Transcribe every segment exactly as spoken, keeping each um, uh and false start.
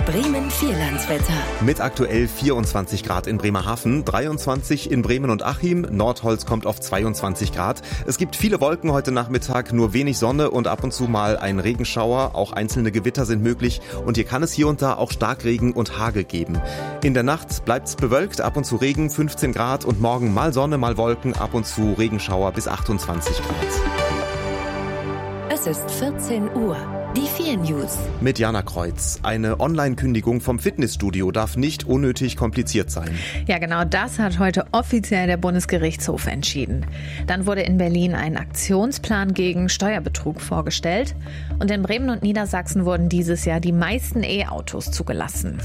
Bremen Vierlandswetter. Mit aktuell vierundzwanzig Grad in Bremerhaven, dreiundzwanzig in Bremen und Achim, Nordholz kommt auf zweiundzwanzig Grad. Es gibt viele Wolken heute Nachmittag, nur wenig Sonne und ab und zu mal ein Regenschauer. Auch einzelne Gewitter sind möglich und hier kann es hier und da auch Starkregen und Hagel geben. In der Nacht bleibt es bewölkt, ab und zu Regen, fünfzehn Grad und morgen mal Sonne, mal Wolken, ab und zu Regenschauer bis achtundzwanzig Grad. Es ist vierzehn Uhr. Die vier News. Mit Jana Kreuz. Eine Online-Kündigung vom Fitnessstudio darf nicht unnötig kompliziert sein. Ja, genau das hat heute offiziell der Bundesgerichtshof entschieden. Dann wurde in Berlin ein Aktionsplan gegen Steuerbetrug vorgestellt. Und in Bremen und Niedersachsen wurden dieses Jahr die meisten E-Autos zugelassen.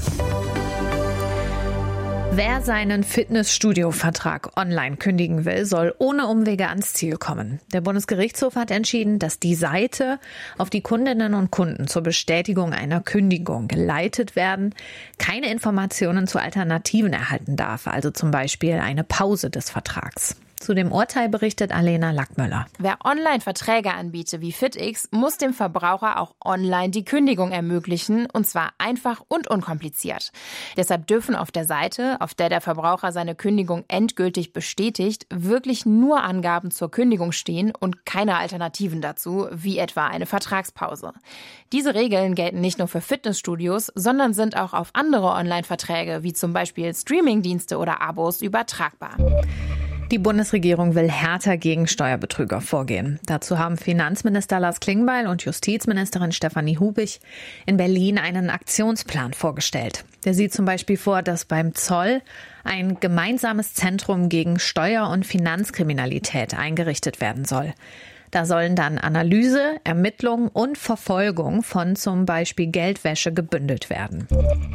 Wer seinen Fitnessstudio-Vertrag online kündigen will, soll ohne Umwege ans Ziel kommen. Der Bundesgerichtshof hat entschieden, dass die Seite auf die Kundinnen und Kunden zur Bestätigung einer Kündigung geleitet werden, keine Informationen zu Alternativen erhalten darf, also zum Beispiel eine Pause des Vertrags. Zu dem Urteil berichtet Alena Lackmöller. Wer Online-Verträge anbietet wie FitX, muss dem Verbraucher auch online die Kündigung ermöglichen, und zwar einfach und unkompliziert. Deshalb dürfen auf der Seite, auf der der Verbraucher seine Kündigung endgültig bestätigt, wirklich nur Angaben zur Kündigung stehen und keine Alternativen dazu, wie etwa eine Vertragspause. Diese Regeln gelten nicht nur für Fitnessstudios, sondern sind auch auf andere Online-Verträge, wie zum Beispiel Streamingdienste oder Abos, übertragbar. Die Bundesregierung will härter gegen Steuerbetrüger vorgehen. Dazu haben Finanzminister Lars Klingbeil und Justizministerin Stefanie Hubig in Berlin einen Aktionsplan vorgestellt. Der sieht zum Beispiel vor, dass beim Zoll ein gemeinsames Zentrum gegen Steuer- und Finanzkriminalität eingerichtet werden soll. Da sollen dann Analyse, Ermittlung und Verfolgung von zum Beispiel Geldwäsche gebündelt werden.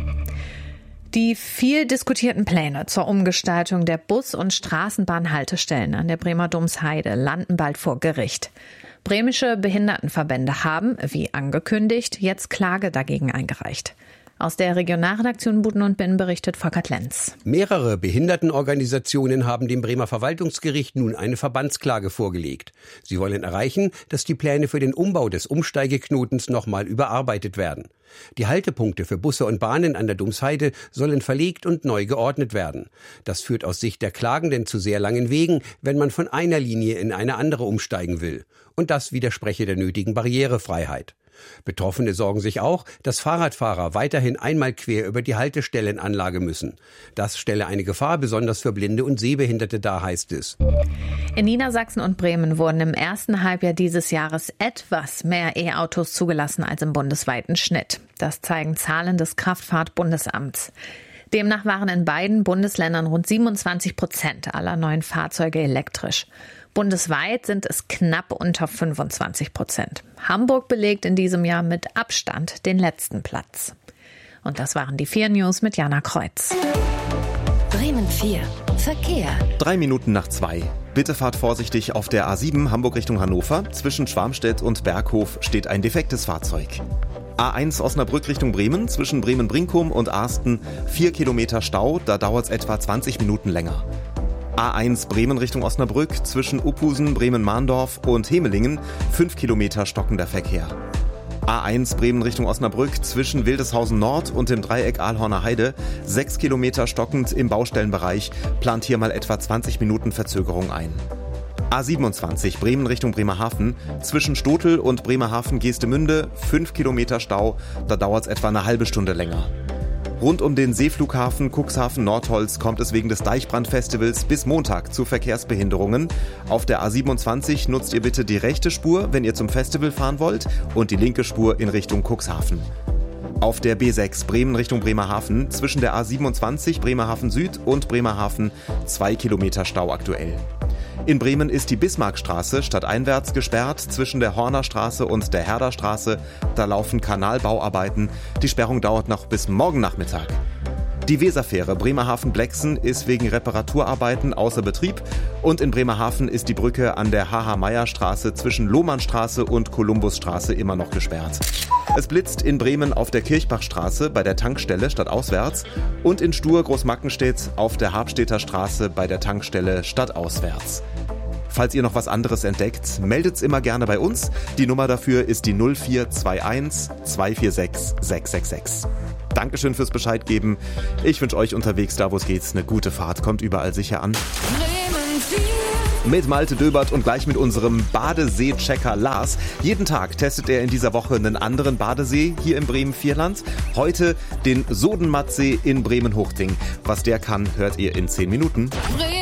Die viel diskutierten Pläne zur Umgestaltung der Bus- und Straßenbahnhaltestellen an der Bremer Domsheide landen bald vor Gericht. Bremische Behindertenverbände haben, wie angekündigt, jetzt Klage dagegen eingereicht. Aus der Regionalredaktion Buten und Binn berichtet Volkert Lenz. Mehrere Behindertenorganisationen haben dem Bremer Verwaltungsgericht nun eine Verbandsklage vorgelegt. Sie wollen erreichen, dass die Pläne für den Umbau des Umsteigeknotens nochmal überarbeitet werden. Die Haltepunkte für Busse und Bahnen an der Domsheide sollen verlegt und neu geordnet werden. Das führt aus Sicht der Klagenden zu sehr langen Wegen, wenn man von einer Linie in eine andere umsteigen will. Und das widerspreche der nötigen Barrierefreiheit. Betroffene sorgen sich auch, dass Fahrradfahrer weiterhin einmal quer über die Haltestellenanlage müssen. Das stelle eine Gefahr besonders für Blinde und Sehbehinderte dar, heißt es. In Niedersachsen und Bremen wurden im ersten Halbjahr dieses Jahres etwas mehr E-Autos zugelassen als im bundesweiten Schnitt. Das zeigen Zahlen des Kraftfahrtbundesamts. Demnach waren in beiden Bundesländern rund siebenundzwanzig Prozent aller neuen Fahrzeuge elektrisch. Bundesweit sind es knapp unter fünfundzwanzig Prozent. Hamburg belegt in diesem Jahr mit Abstand den letzten Platz. Und das waren die vier News mit Jana Kreuz. Bremen vier. Verkehr. Drei Minuten nach zwei. Bitte fahrt vorsichtig auf der A sieben Hamburg Richtung Hannover. Zwischen Schwarmstedt und Berghof steht ein defektes Fahrzeug. A eins Osnabrück Richtung Bremen, zwischen Bremen-Brinkum und Arsten vier Kilometer Stau, da dauert es etwa zwanzig Minuten länger. A eins Bremen Richtung Osnabrück, zwischen Uphusen, Bremen-Mahndorf und Hemelingen fünf Kilometer stockender Verkehr. A eins Bremen Richtung Osnabrück, zwischen Wildeshausen Nord und dem Dreieck Aalhorner Heide sechs Kilometer stockend im Baustellenbereich, plant hier mal etwa zwanzig Minuten Verzögerung ein. A siebenundzwanzig Bremen Richtung Bremerhaven, zwischen Stotel und Bremerhaven-Geestemünde fünf Kilometer Stau, da dauert es etwa eine halbe Stunde länger. Rund um den Seeflughafen Cuxhaven-Nordholz kommt es wegen des Deichbrandfestivals bis Montag zu Verkehrsbehinderungen. Auf der A siebenundzwanzig nutzt ihr bitte die rechte Spur, wenn ihr zum Festival fahren wollt, und die linke Spur in Richtung Cuxhaven. Auf der B sechs Bremen Richtung Bremerhaven, zwischen der A siebenundzwanzig Bremerhaven Süd und Bremerhaven zwei Kilometer Stau aktuell. In Bremen ist die Bismarckstraße stadteinwärts gesperrt zwischen der Hornerstraße und der Herderstraße. Da laufen Kanalbauarbeiten. Die Sperrung dauert noch bis morgen Nachmittag. Die Weserfähre Bremerhaven-Blexen ist wegen Reparaturarbeiten außer Betrieb und in Bremerhaven ist die Brücke an der H H-Meyer-Straße zwischen Lohmannstraße und Kolumbusstraße immer noch gesperrt. Es blitzt in Bremen auf der Kirchbachstraße bei der Tankstelle stadtauswärts und in Stur Großmackenstedt auf der Habstedter Straße bei der Tankstelle stadtauswärts. Falls ihr noch was anderes entdeckt, meldet's immer gerne bei uns. Die Nummer dafür ist die null vier zwei eins zwei vier sechs sechs sechs sechs. Dankeschön fürs Bescheid geben. Ich wünsche euch unterwegs, da wo es geht, eine gute Fahrt. Kommt überall sicher an. Mit Malte Döbert und gleich mit unserem Badesee-Checker Lars. Jeden Tag testet er in dieser Woche einen anderen Badesee hier im Bremen-Vierland. Heute den Sodenmattsee in Bremen-Huchting. Was der kann, hört ihr in zehn Minuten.